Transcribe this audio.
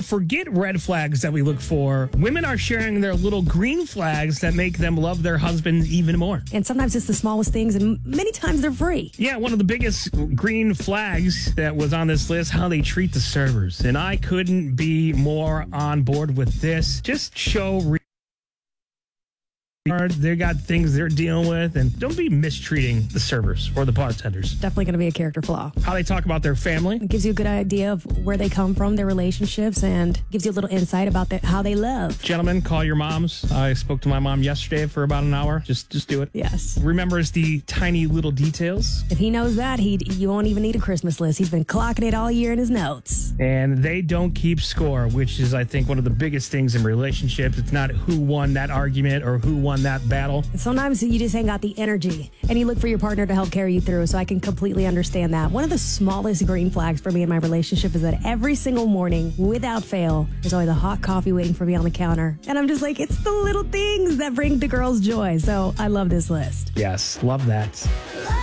forget red flags that we look for. Women are sharing their little green flags that make them love their husbands even more. And sometimes it's the smallest things, and many times they're free. Yeah, one of the biggest green flags that was on this list, how they treat the servers. And I couldn't be more on board with this. Just show they got things they're dealing with, and don't be mistreating the servers or the bartenders. Definitely going to be a character flaw. How they talk about their family. It gives you a good idea of where they come from, their relationships, and gives you a little insight about how they love. Gentlemen, call your moms. I spoke to my mom yesterday for about an hour. Just do it. Yes. Remembers the tiny little details. If he knows that, you won't even need a Christmas list. He's been clocking it all year in his notes. And they don't keep score, which is, I think, one of the biggest things in relationships. It's not who won that argument or who won that battle. Sometimes you just ain't got the energy, and you look for your partner to help carry you through, so I can completely understand that. One of the smallest green flags for me in my relationship is that every single morning, without fail, there's always a hot coffee waiting for me on the counter. And I'm just like, it's the little things that bring the girls joy. So I love this list. Yes, love that.